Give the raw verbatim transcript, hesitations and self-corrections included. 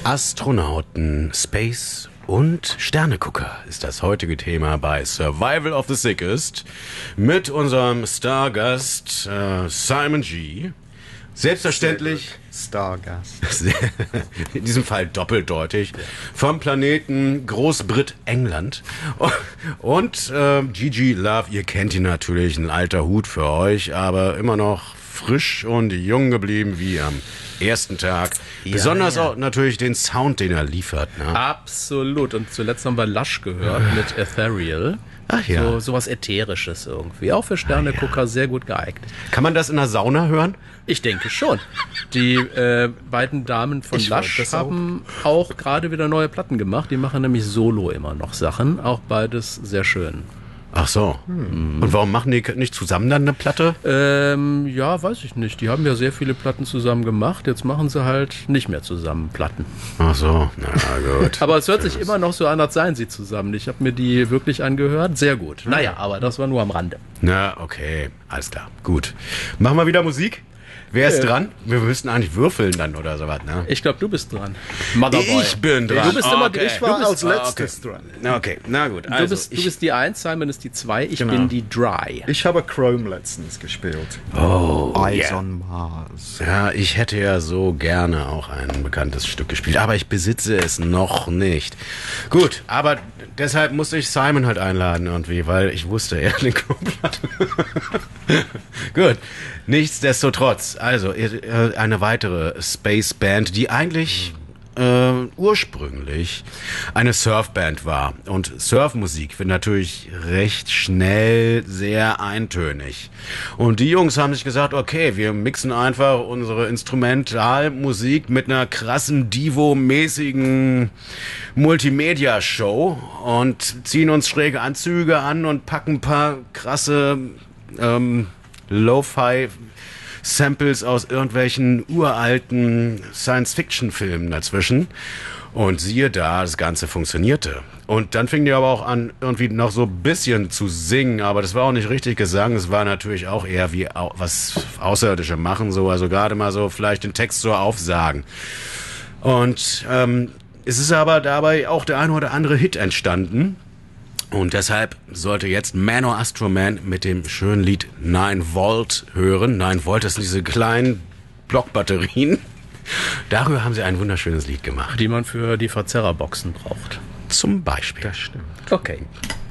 Astronauten, Space und Sternegucker ist das heutige Thema bei Survival of the Sickest mit unserem Stargast äh, Simon G. Selbstverständlich Stargast. In diesem Fall doppeldeutig. Vom Planeten Großbrit-England. Und äh, Gigi Love, ihr kennt ihn natürlich, ein alter Hut für euch, aber immer noch frisch und jung geblieben wie am ersten Tag. Ja, Besonders ja. auch natürlich den Sound, den er liefert. Ne? Absolut. Und zuletzt haben wir Lush gehört mit Ethereal. Ach ja. So, sowas Ätherisches irgendwie. Auch für Sternegucker ja. sehr gut geeignet. Kann man das in der Sauna hören? Ich denke schon. Die äh, beiden Damen von ich Lush haben auch, auch gerade wieder neue Platten gemacht. Die machen nämlich solo immer noch Sachen. Auch beides sehr schön. Ach so. Hm. Und warum machen die nicht zusammen dann eine Platte? Ähm, ja, weiß ich nicht. Die haben ja sehr viele Platten zusammen gemacht. Jetzt machen sie halt nicht mehr zusammen Platten. Ach so, na gut. Aber es hört sich immer noch so an, als seien sie zusammen. Ich habe mir die wirklich angehört. Sehr gut. Naja, aber das war nur am Rande. Na, okay. Alles klar. Gut. Machen wir wieder Musik? Wer ist äh, dran? Wir müssten eigentlich würfeln dann oder sowas, ne? Ich glaube, du bist dran. Motherboy. Ich bin dran. Du bist immer, okay. ich war als letztes okay. dran. Okay, na gut. Also, du, bist, du bist die eins, Simon ist die zwei, ich genau. bin die Dry. Ich habe Chrome letztens gespielt. Oh, Eyes yeah. on Mars. Ja, ich hätte ja so gerne auch ein bekanntes Stück gespielt, aber ich besitze es noch nicht. Gut, aber deshalb musste ich Simon halt einladen irgendwie, weil ich wusste, er hat eine Chrome-Platte. Gut. Nichtsdestotrotz, also eine weitere Space Band, die eigentlich äh, ursprünglich eine Surfband war. Und Surfmusik wird natürlich recht schnell sehr eintönig. Und die Jungs haben sich gesagt, okay, wir mixen einfach unsere Instrumentalmusik mit einer krassen Divo-mäßigen Multimedia-Show und ziehen uns schräge Anzüge an und packen ein paar krasse ähm, Lo-Fi-Samples aus irgendwelchen uralten Science-Fiction-Filmen dazwischen. Und siehe da, das Ganze funktionierte. Und dann fing die aber auch an, irgendwie noch so ein bisschen zu singen, aber das war auch nicht richtig Gesang, es war natürlich auch eher wie au- was Außerirdische machen, so, also gerade mal so vielleicht den Text so aufsagen. Und ähm, es ist aber dabei auch der ein oder andere Hit entstanden. Und deshalb sollte jetzt Manor Astro Man mit dem schönen Lied nine Volt hören. nine Volt, das sind diese kleinen Blockbatterien. Darüber haben sie ein wunderschönes Lied gemacht. Die man für die Verzerrerboxen braucht. Zum Beispiel. Das stimmt. Okay.